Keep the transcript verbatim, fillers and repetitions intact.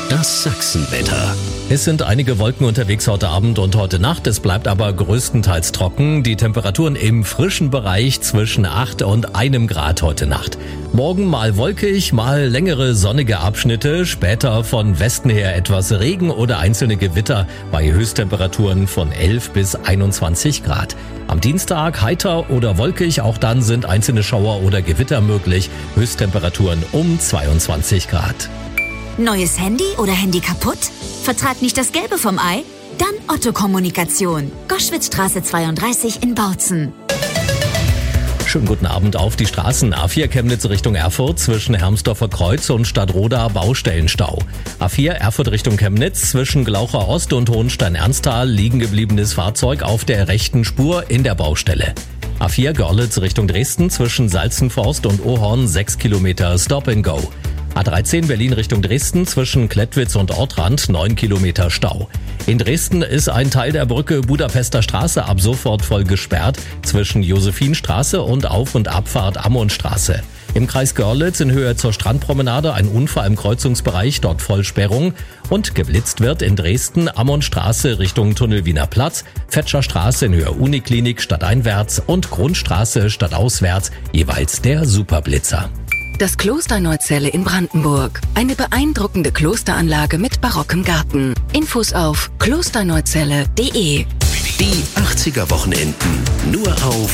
Das Sachsenwetter. Es sind einige Wolken unterwegs heute Abend und heute Nacht. Es bleibt aber größtenteils trocken. Die Temperaturen im frischen Bereich zwischen acht und einem Grad heute Nacht. Morgen mal wolkig, mal längere sonnige Abschnitte. Später von Westen her etwas Regen oder einzelne Gewitter bei Höchsttemperaturen von elf bis einundzwanzig Grad. Am Dienstag heiter oder wolkig. Auch dann sind einzelne Schauer oder Gewitter möglich. Höchsttemperaturen um zweiundzwanzig Grad. Neues Handy oder Handy kaputt? Vertrag nicht das Gelbe vom Ei? Dann Otto Kommunikation. Goschwitzstraße zweiunddreißig in Bautzen. Schönen guten Abend auf die Straßen. A vier Chemnitz Richtung Erfurt zwischen Hermsdorfer Kreuz und Stadtroda Baustellenstau. A vier Erfurt Richtung Chemnitz zwischen Glaucher Ost und Hohenstein-Ernsthal liegen gebliebenes Fahrzeug auf der rechten Spur in der Baustelle. A vier Görlitz Richtung Dresden zwischen Salzenforst und Ohorn sechs Kilometer Stop and Go. A dreizehn Berlin Richtung Dresden zwischen Klettwitz und Ortrand neun Kilometer Stau. In Dresden ist ein Teil der Brücke Budapester Straße ab sofort voll gesperrt zwischen Josephinstraße und Auf- und Abfahrt Ammonstraße. Im Kreis Görlitz in Höhe zur Strandpromenade ein Unfall im Kreuzungsbereich, dort Vollsperrung. Und geblitzt wird in Dresden Ammonstraße Richtung Tunnel Wiener Platz, Fetscherstraße in Höhe Uniklinik stadteinwärts und Grundstraße stadtauswärts jeweils der Superblitzer. Das Kloster Neuzelle in Brandenburg. Eine beeindruckende Klosteranlage mit barockem Garten. Infos auf klosterneuzelle punkt de. Die achtziger Wochenenden nur auf